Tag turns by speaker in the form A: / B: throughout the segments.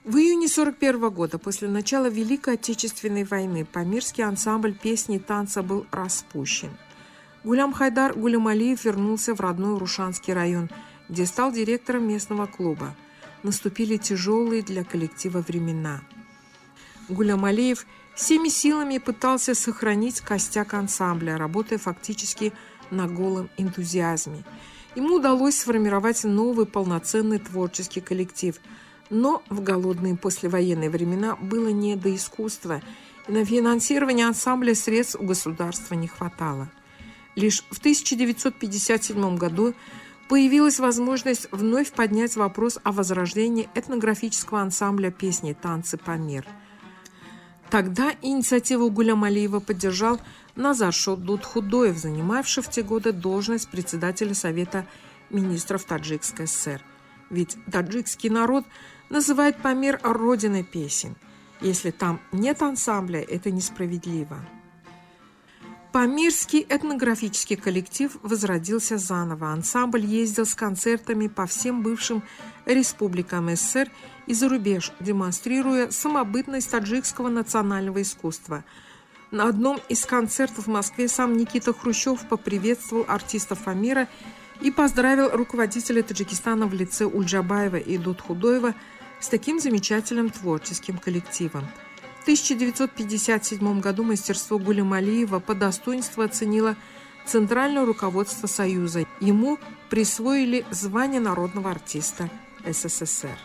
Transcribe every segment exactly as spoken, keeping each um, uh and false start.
A: В июне сорок первого года, после начала Великой Отечественной войны, Памирский ансамбль песни и танца был распущен. Гулям Хайдар Гулямалиев вернулся в родной Рушанский район, где стал директором местного клуба. Наступили тяжелые для коллектива времена. Гулямалиев всеми силами пытался сохранить костяк ансамбля, работая фактически на голом энтузиазме. Ему удалось сформировать новый полноценный творческий коллектив, но в голодные послевоенные времена было не до искусства, и на финансирование ансамбля средств у государства не хватало. Лишь в тысяча девятьсот пятьдесят седьмом году появилась возможность вновь поднять вопрос о возрождении этнографического ансамбля песни и танцы «Памир». Тогда инициативу Гулямалиева поддержал Назаршод Дудхудоев, занимавший в те годы должность председателя Совета министров Таджикской ССР. Ведь таджикский народ называет Памир родиной песен. Если там нет ансамбля, это несправедливо. Памирский этнографический коллектив возродился заново. Ансамбль ездил с концертами по всем бывшим республикам СССР и за рубеж, демонстрируя самобытность таджикского национального искусства. На одном из концертов в Москве сам Никита Хрущев поприветствовал артистов Памира и поздравил руководителя Таджикистана в лице Ульджабаева и Дудхудоева с таким замечательным творческим коллективом. В тысяча девятьсот пятьдесят седьмом году мастерство Гулямалиева по достоинству оценило Центральное руководство Союза. Ему присвоили звание народного артиста СССР.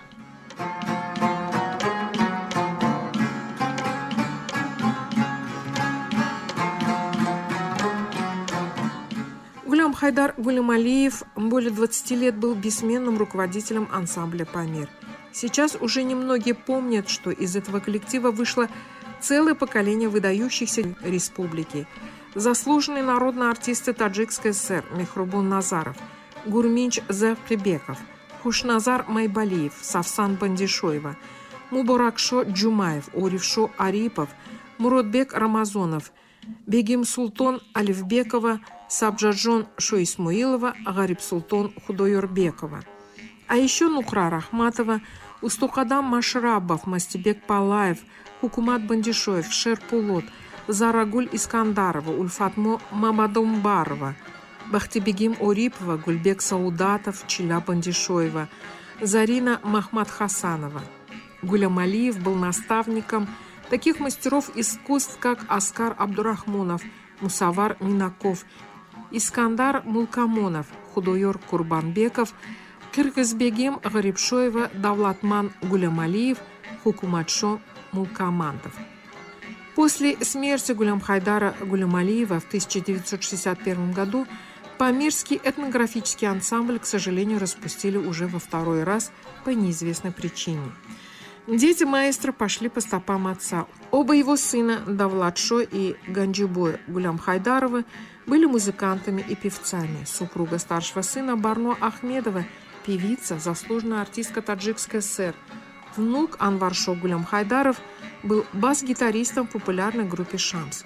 A: Гулям Хайдар Гулямалиев более двадцати лет был бессменным руководителем ансамбля «Памир». Сейчас уже немногие помнят, что из этого коллектива вышло целое поколение выдающихся республики. Заслуженные народные артисты Таджикской ССР Мехрубун Назаров, Гурминч Завкребеков, Хушназар Майбалиев, Савсан Бандишоева, Мубаракшо Джумаев, Орившо Арипов, Муродбек Рамазонов, Бегим Султон Алифбекова, Сабджаджон Шоисмуилова, Гариб Султон Худойорбекова. А еще Нухра Рахматова, Устукадам Машрабов, Мастебек Палаев, Хукумат Бандишоев, Шерпулот, Зарагуль Искандарова, Ульфатмо Мамадумбарова, Бахтибегим Орипова, Гульбек Саудатов, Чиля Бандишоева, Зарина Махмад Хасанова. Гулямалиев был наставником таких мастеров искусств, как Аскар Абдурахмонов, Мусавар Минаков, Искандар Мулкамонов, Худойор Курбанбеков, Кыргызбегим Гарибшоева, Давлатман Гулямалиев, Хукуматшо Мулкамантов. После смерти Гулям Хайдара Гулямалиева в тысяча девятьсот шестьдесят первом году Памирский этнографический ансамбль, к сожалению, распустили уже во второй раз по неизвестной причине. Дети маэстро пошли по стопам отца. Оба его сына, Давлатшо и Ганджибой Гулям Хайдарова, были музыкантами и певцами. Супруга старшего сына Барно Ахмедова, певица, заслуженная артистка Таджикской ССР. Внук Анваршо Гулям Хайдаров был бас-гитаристом в популярной группе «Шамс».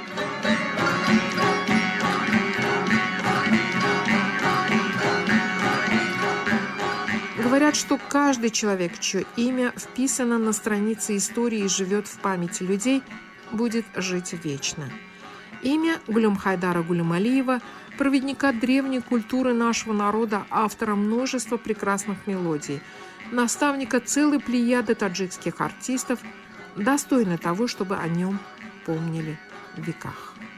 A: Говорят, что каждый человек, чье имя вписано на странице истории и живет в памяти людей, будет жить вечно. Имя Гулям Хайдара Гулямалиева, проводника древней культуры нашего народа, автора множества прекрасных мелодий, наставника целой плеяды таджикских артистов, достойно того, чтобы о нем помнили в веках.